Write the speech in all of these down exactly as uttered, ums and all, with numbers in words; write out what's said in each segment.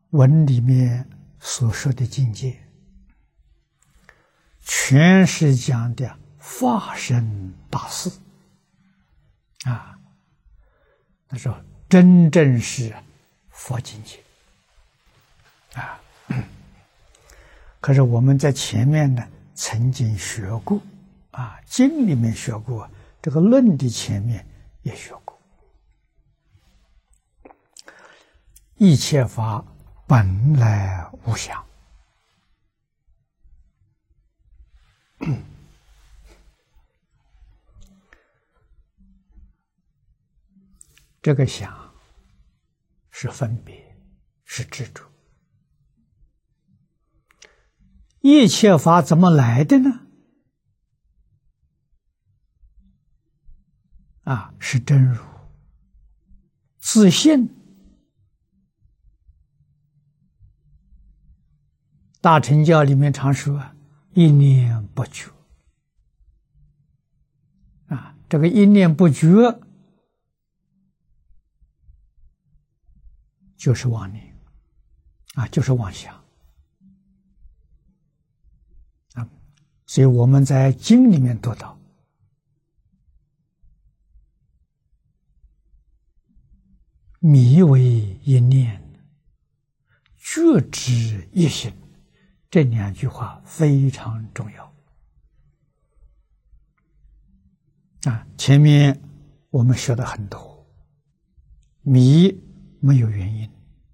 文里面所说的境界，全是讲的法身大事啊。他说真正是佛境界啊。可是我们在前面呢曾经学过啊，经里面学过，这个论的前面也学过。一切法本来无相，这个想是分别，是执着。一切法怎么来的呢？啊，是真如自信。大乘教里面常说一念不觉啊，这个一念不觉就是妄念啊，就是妄想啊。所以我们在经里面读到，迷为一念，觉知一心。这两句话非常重要啊！前面我们学的很多，迷没有原因，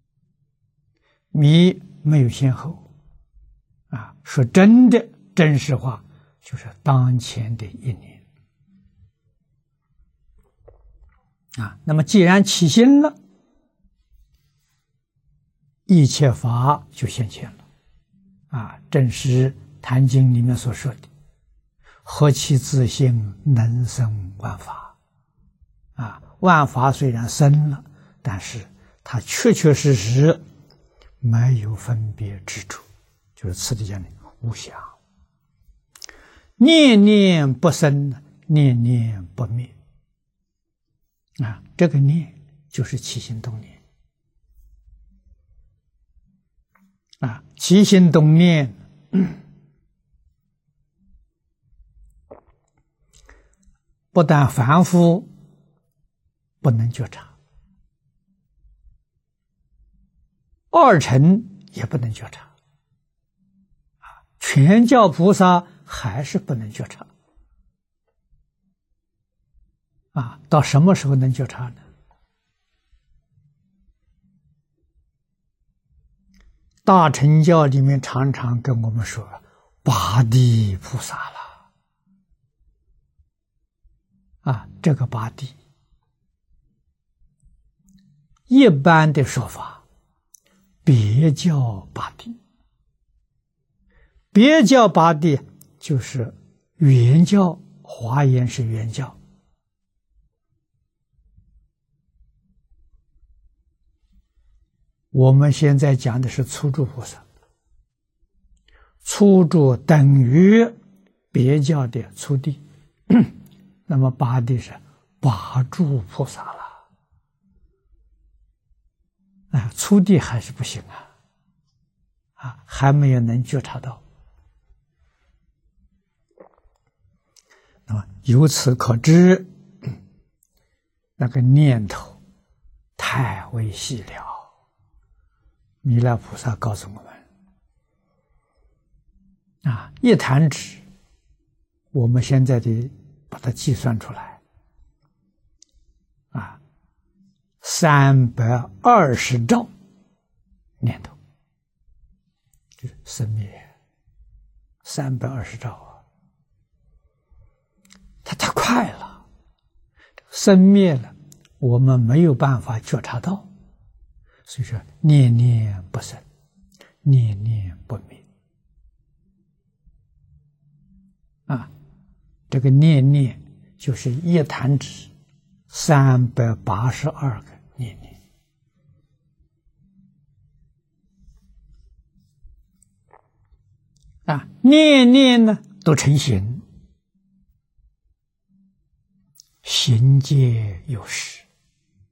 迷没有先后啊。说真的，真实话就是当前的一念啊。那么既然起心了，一切法就现前了。啊，正是《坛经》里面所说的“何其自性，能生万法”。啊，万法虽然生了，但是它确确实实没有分别执着，就是此地讲的无相。念念不生，念念不灭。啊，这个念就是起心动念。啊，起心动念，不但凡夫不能觉察，二乘也不能觉察，啊，全教菩萨还是不能觉察。啊，到什么时候能觉察呢？大乘教里面常常跟我们说八地菩萨了啊，这个八地一般的说法别教八地，别教八地就是原教，华严是原教，我们现在讲的是初住菩萨，初住等于别教的初地，那么八地是八住菩萨了，啊，初地还是不行啊，啊，还没有能觉察到。那么由此可知，那个念头太微细了。弥勒菩萨告诉我们啊，一弹指，我们现在的把它计算出来啊，三百二十兆念头，就是生灭，三百二十兆啊，它太快了，生灭了，我们没有办法觉察到。所以说念念不生，念念不灭啊，这个念念就是一弹指三百八十二个念念啊，念念呢都成形，行界有时